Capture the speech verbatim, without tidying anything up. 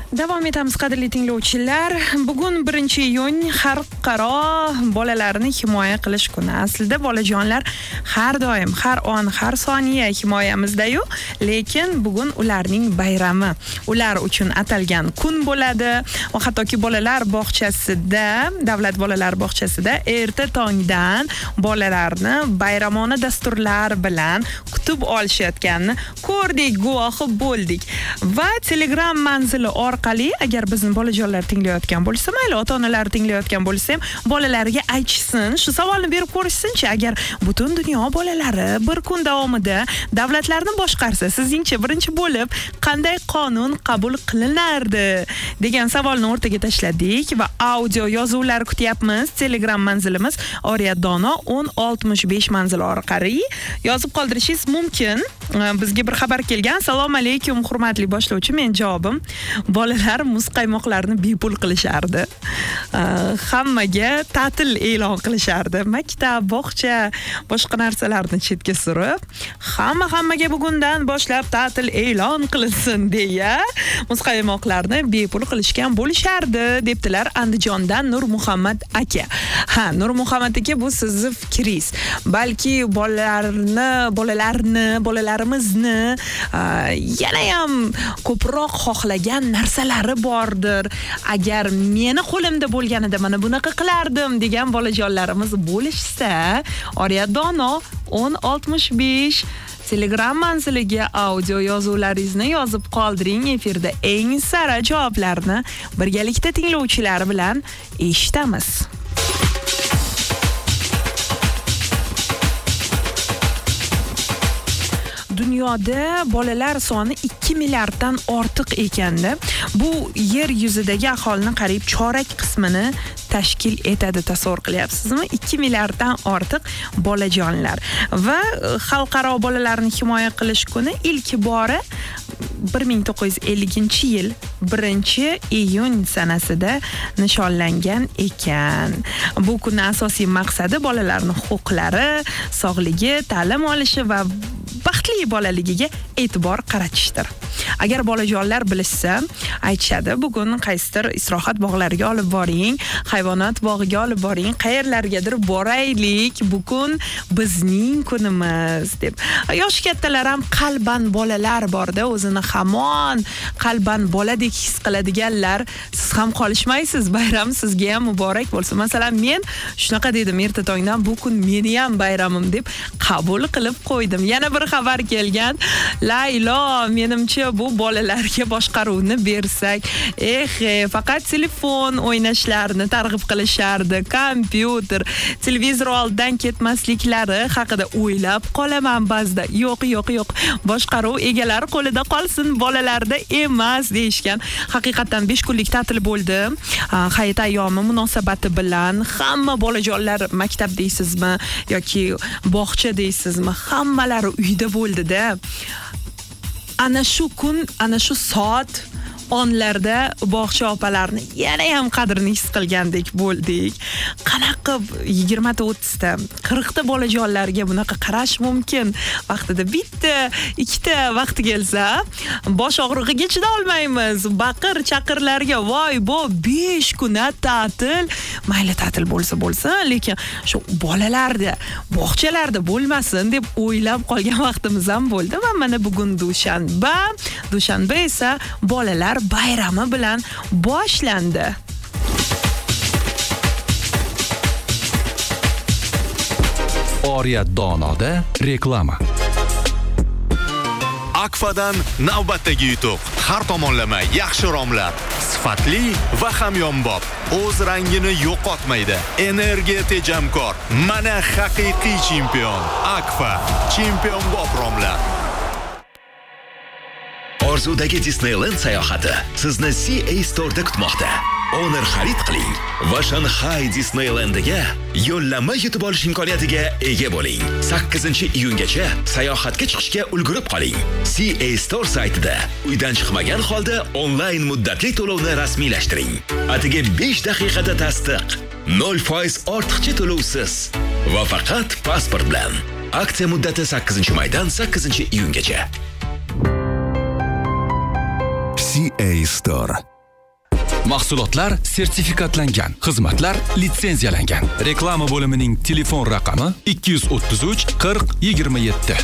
Davom etamiz qadrli tinglovchilar. Bugun birinchi iyun xalqaro bolalarni himoya qilish kuni. Aslida bolajonlar har doim, har on, har soniya himoyamizda-yu, lekin bugun ularning bayrami. Ular uchun atalgan kun bo'ladi va hattoki bolalar bog'chasida, davlat bolalar bog'chasida erta tongdan bolalarni bayramona dasturlar bilan kutib olishayotganini ko'rdik, guvohi bo'ldik. Va Telegram manzili orqali agar bizni bolajonlar tinglayotgan bo'lsa, mayli ota-onalar tinglayotgan bo'lsa ham bolalarga aytishsin, shu savolni berib ko'rishsinchi, agar butun dunyo bolalari bir kun davomida davlatlarni boshqarsa, sizningcha birinchi bo'lib qanday qonun qabul qilinardi degan savolni o'rtaga tashladik va audio yozuvlar kutyapmiz. Telegram manzilimiz Oriyadono o'n oltmish besh manzili orqali yozib qoldirishingiz mumkin. Bizga bir xabar kelgan. Assalomu alaykum, hurmatli boshlovchi. Men javobim: bolalar muzqaymoqlarni bepul qilishardi. Hammaga ta'til e'lon qilishardi. Maktab, bog'cha, boshqa narsalarni chetga surib, hamma hammaga bugundan boshlab ta'til e'lon qilinsin deya muzqaymoqlarni bepul qilishgan bo'lishardi, debdilar Andijondan Nur Muhammad aka. Ha, Nur Muhammad aka, bu sizni fikringiz. Balki bolalarni, bolalarni, bolalarimizni yana ham ko'proq xohlagan narsalari bordir. Agar meni qo'limda bo'lganida mana bunaqa qilardim degan bolajonlarimiz bo'lishsa, Oriyadono o'n oltmish besh Telegram manziliga audio yozuvlaringizni yozib qoldiring. Efirda eng sara javoblarni birgalikda tinglovchilar bilan eshitamiz. Dunyoda bolalar soni ikki milliarddan ortiq ekanda, bu yer yuzidagi aholining qariyb chorak qismini tashkil etadi. Tasavvur qilyapsizmi? ikki milliarddan ortiq bolajonlar. Va xalqaro bolalarni himoya qilish kuni ilk bora bir ming to'qqiz yuz ellinchi yil birinchi iyun sanasida nishonlangan ekan. Bu kunning asosiy maqsadi bolalarning huquqlari, sog'ligi, ta'lim olishi va baxtli bolaligiga e'tibor qaratishdir. Agar bolajonlar bilishsa, aytishadi, bugun qaysidir istirohat bog'lariga olib boring, hayvonot bog'iga olib boring, qayerlargadir boraylik, bugun bizning kunimiz deb. Yosh kattalar ham qalban bolalar borda, o'zini hamon qalban boladek his qiladiganlar, siz ham qolishmaysiz. Bayram sizga ham muborak bo'lsin. Masalan, men shunaqa dedim erta tongdan, bu kun meni ham bayramim deb qabul qilib qo'ydim. Yana bir xabar kelgan. La iloh, menimcha bu bolalarga boshqaruvni bersak, eh, faqat telefon o'ynashlarini targ'ib qilishardi, kompyuter, televizor oldidan ketmasliklari haqida o'ylab qolaman ba'zida. Yo'q, yo'q, yo'q. Boshqaruv egalari qo'lida qolsin, bolalarda emas deyishgan. Haqiqatan besh kunlik ta'til bo'ldi. Hayit ayyomi munosabati bilan hamma bolajonlar maktab deysizmi yoki bog'cha deysizmi, hammalari uyda bo'ldi-da. Ana shu kun, ana shu soat onlarda bog'cha opalarni yana ham qadrini his qilgandek bo'ldik. Qanaqa yigirma ta o'ttiz ta, qirq ta bolajonlarga bunaqa qarash mumkin? Vaqtida bitta, ikkita vaqti kelsa, bosh og'rig'iga chida olmaymiz. Baqir chaqirlarga voy bo besh kun ta'til, mayli ta'til bo'lsa bo'lsin, lekin shu bolalarda, bog'chalarda bo'lmasin deb o'ylab qolgan vaqtimiz ham bo'ldi. Va mana bugun dushanba, dushanba esa bolalar bayrami bilan boshlandi. Oriyadonoda reklama. Akfadan navbatdagi yutuq. Har tomonlama yaxshi romlar, sifatli va hamyonbop, o'z rangini yo'qotmaydi. Energiya tejamkor. Mana haqiqiy chempion. Akfa, chempionbop romlar. Orzudagi Disneyland sayohati sizni C A Store'da kutmoqda. Honor xarid qiling va Shanghai Disneylandiga yo'llanma yutib olish imkoniyatiga ega bo'ling. sakkizinchi iyungacha sayohatga chiqishga ulgurib qoling. C A Store saytida uydan chiqmagan holda onlayn muddatli to'lovni rasmiylashtiring. Atigi besh daqiqada tasdiq, nol foiz ortiqcha to'lovsiz va faqat pasport bilan. Aksiya muddati sakkizinchi maydan sakkizinchi iyungacha. C A Store. Mahsulotlar sertifikatlangan, xizmatlar litsenziyalangan. Reklama bo'limining telefon raqami ikki yuz o'ttiz uch qirq yigirma yetti.